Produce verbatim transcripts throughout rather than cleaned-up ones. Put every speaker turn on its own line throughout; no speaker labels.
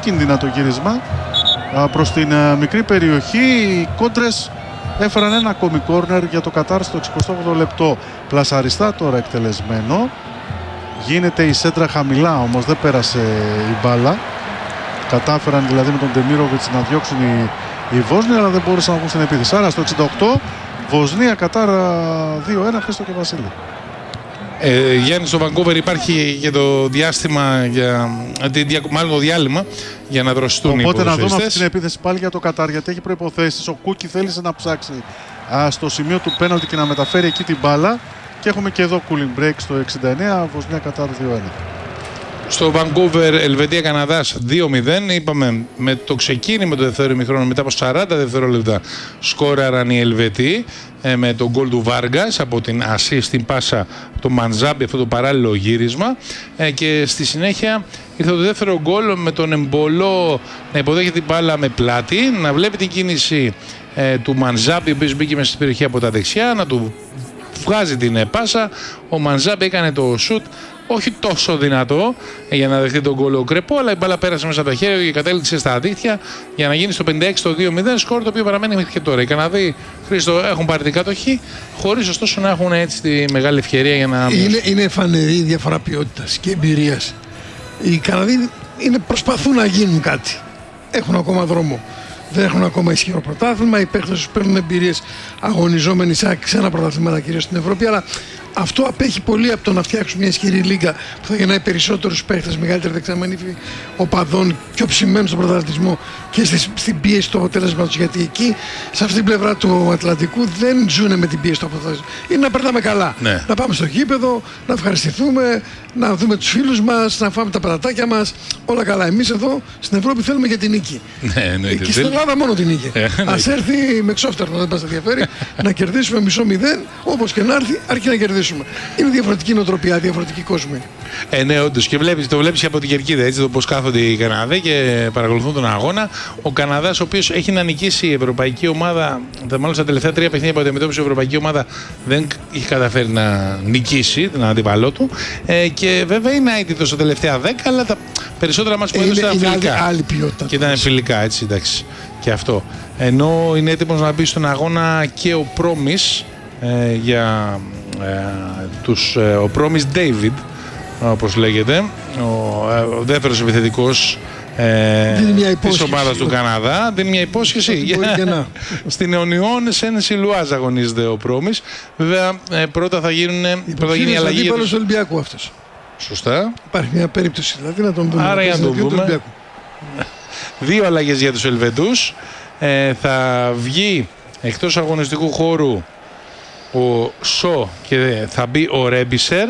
επικίνδυνα το γύρισμα προς την μικρή περιοχή. Οι κόντρες έφεραν ένα ακόμη κόρνερ για το Κατάρ στο εξηκοστό όγδοο λεπτό. Πλασαριστά τώρα εκτελεσμένο. Γίνεται η σέντρα χαμηλά, όμως δεν πέρασε η μπάλα. Κατάφεραν δηλαδή με τον Ντεμίροβιτς να διώξουν οι, οι Βόσνοι, αλλά δεν μπόρεσαν να βγουν στην επίθεση. Άρα στο εξήντα οκτώ Βοσνία Κατάρ δύο ένα. Χρήστο και Βασίλη.
Ε, Γιάννη, στο Βανκούβερ υπάρχει και το διάστημα, για, μάλλον το διάλειμμα για να δροσιστούν οι ποδοσφαιριστές.
Οπότε να δούμε αυτή την επίθεση πάλι για το Κατάρ, γιατί έχει προϋποθέσεις. Ο Κούκι θέλησε να ψάξει α, στο σημείο του πέναλτι και να μεταφέρει εκεί την μπάλα. Και έχουμε και εδώ cooling break στο εξήντα εννέα, Βοσνία Κατάρ δύο ένα.
Στο Βανκούβερ, Ελβετία Καναδάς δύο μηδέν. Είπαμε με το ξεκίνημα του δεύτερου ημιχρόνου, μετά από σαράντα δευτερόλεπτα σκόραραν οι Ελβετοί ε, με τον γκολ του Βάργας από την assist στην πάσα το Μανζάμπι, αυτό το παράλληλο γύρισμα, ε, και στη συνέχεια ήρθε το δεύτερο γκολ με τον Εμπολό να υποδέχεται την μπάλα με πλάτη, να βλέπει την κίνηση ε, του Μανζάμπι, ο οποίος μπήκε μέσα στην περιοχή από τα δεξιά, να του βγάζει την πάσα. Ο Μανζάμπι έκανε το σουτ, όχι τόσο δυνατό για να δεχτεί τον γκολ ο Κρεπό, αλλά η μπάλα πέρασε μέσα από τα χέρια και κατέληξε στα δίχτυα για να γίνει στο πενήντα έξι το δύο μηδέν, σκορ το οποίο παραμένει μέχρι και τώρα. Οι Καναδοί, Χρήστο, έχουν πάρει την κατοχή, χωρίς ωστόσο να έχουν έτσι τη μεγάλη ευκαιρία για να.
Είναι, είναι φανερή η διαφορά ποιότητας και εμπειρίας. Οι Καναδοί είναι, προσπαθούν να γίνουν κάτι. Έχουν ακόμα δρόμο. Δεν έχουν ακόμα ισχυρό πρωτάθλημα. Οι παίκτες τους παίρνουν εμπειρίες αγωνιζόμενοι σε ξένα πρωταθλήματα, κυρίως στην Ευρώπη. Αλλά αυτό απέχει πολύ από το να φτιάξουν μια ισχυρή λίγα που θα γεννάει περισσότερους παίκτες, μεγαλύτερη δεξαμενή οπαδών, πιο ψημένους στον πρωταθλητισμό και στη, στην πίεση του αποτέλεσματος. Γιατί εκεί, σε αυτή την πλευρά του Ατλαντικού, δεν ζουν με την πίεση του αποτέλεσματος. Είναι να περνάμε καλά. Ναι. Να πάμε στο γήπεδο, να ευχαριστηθούμε, να δούμε τους φίλους μας, να φάμε τα πατατάκια μας. Όλα καλά. Εμείς εδώ στην Ευρώπη θέλουμε και την νίκη.
Ναι,
και στην Ελλάδα μόνο την νίκη. Ας έρθει με ξόφτερνο, δεν μας ενδιαφέρει, να κερδίσουμε μισό μηδέν, όπως και να έρθει, αρκεί να κερδίσουμε. Είναι διαφορετική νοοτροπία, διαφορετική κόσμη.
Ε, ναι, όντως. Και βλέπεις, το βλέπεις και από την κερκίδα, έτσι, το πώς κάθονται οι Καναδοί και παρακολουθούν τον αγώνα. Ο Καναδάς, ο οποίος έχει να νικήσει η ευρωπαϊκή ομάδα, μάλλον στα τελευταία τρία παιχνίδια που αντιμετώπισε η ευρωπαϊκή ομάδα, δεν είχε καταφέρει να νικήσει τον αντίπαλό του. Ε, και βέβαια είναι αίτητος στα τελευταία δέκα, αλλά τα περισσότερα μας που έδωσε ήταν φιλικά.
Άλλη ποιότητα.
Και ήταν φιλικά, έτσι, εντάξει. Και αυτό. Ενώ είναι έτοιμος να μπει στον αγώνα και ο Πρόμις ε, για ε, τους, ε, ο Πρόμις David, όπως λέγεται, ο, ε, ο δεύτερος επιθετικός ε, της ομάδας του Καναδά. Δίνει μια υπόσχεση για, στην Αιωνιών Σεν Σιλουάζ αγωνίζεται ο Πρόμις. Βέβαια ε, πρώτα θα γίνουν πρώτα γίνει η αλλαγή για τους...
Ολυμπιακού αυτός.
Σωστά.
Υπάρχει μια περίπτωση δηλαδή να τον δούμε.
Άρα για να τον δούμε. Δύο αλλαγές για τους Ελβετούς. Ε, θα βγει εκτός αγωνιστικού χώρου ο Σο και θα μπει ο Ρέμπισερ.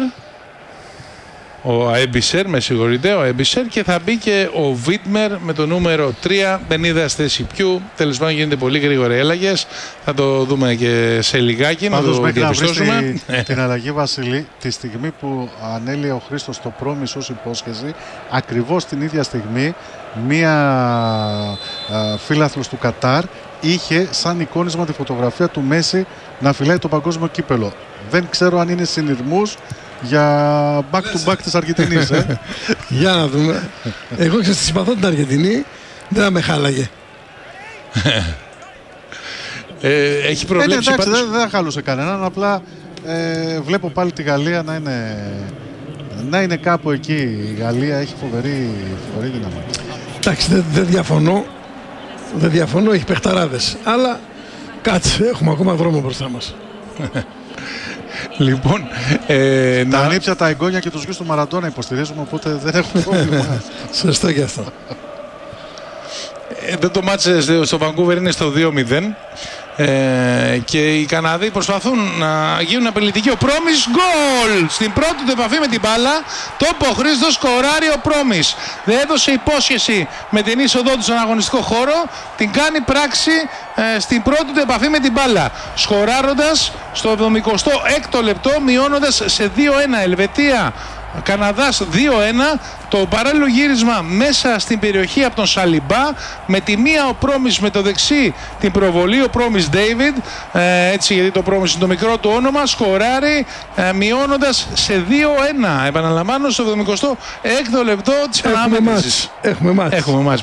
Ο Έμπισερ, με συγχωρείτε, ο Έμπισερ, και θα μπει και ο Βίτμερ με το νούμερο τρία, πενήντα στη θέση ποιου. Τέλος πάντων γίνεται πολύ γρήγορα οι αλλαγές. Θα το δούμε και σε λιγάκι, να το διαπιστώσουμε.
Την, την αλλαγή, Βασίλη, τη στιγμή που ανέλυε ο Χρήστος το Πρόμις ως υπόσχεση, ακριβώς την ίδια στιγμή μία α, φίλαθλος του Κατάρ είχε σαν εικόνισμα τη φωτογραφία του Μέση να φυλάει το παγκόσμιο κύπελο. Δεν ξέρω αν είναι συνειρμούς για back to back της Αργεντινής. Ε.
Για να δούμε. Εγώ και στη συμπαθώ την Αργεντινή, δεν θα με χάλαγε.
ε, έχει προβλέψει.
Ε, εντάξει, πάντως... δεν θα χάλωσε κανέναν, απλά ε, βλέπω πάλι τη Γαλλία να είναι, να είναι κάπου εκεί. Η Γαλλία έχει φοβερή, φοβερή δύναμη.
Εντάξει, δεν δε διαφωνώ. Δεν διαφωνώ, έχει παιχταράδες. Αλλά κάτσε, έχουμε ακόμα δρόμο μπροστά μας.
Λοιπόν, ε,
τα
να...
ανήψια, τα εγγόνια και τους γιους του Μαραντόνα υποστηρίζουμε, οπότε δεν έχουμε πρόβλημα.
Σωστό και αυτό.
Εδώ το μάτς στο Βανκούβερ είναι στο δύο μηδέν ε, και οι Καναδοί προσπαθούν να γίνουν απειλητικοί. Ο Πρόμις γκολ! Στην πρώτη του επαφή με την μπάλα, τόπο Χρήστος, σκοράρει ο Πρόμις. Δεν έδωσε υπόσχεση με την είσοδό του στον αγωνιστικό χώρο, την κάνει πράξη ε, στην πρώτη του επαφή με την μπάλα. Σκοράροντας στο εβδομηκοστό έκτο λεπτό, μειώνοντας σε δύο ένα. Ελβετία Καναδάς δύο ένα. Το παράλληλο γύρισμα μέσα στην περιοχή από τον Σαλιμπά, με τη μία ο Πρόμις με το δεξί την προβολή, ο Πρόμις David, ε, έτσι γιατί το Πρόμις είναι το μικρό του όνομα, σκοράρει ε, μειώνοντας σε δύο ένα. Επαναλαμβάνω, στο εβδομηκοστό έκτο λεπτό της ανάμετρησης.
Έχουμε μάτς.
Έχουμε μάτς.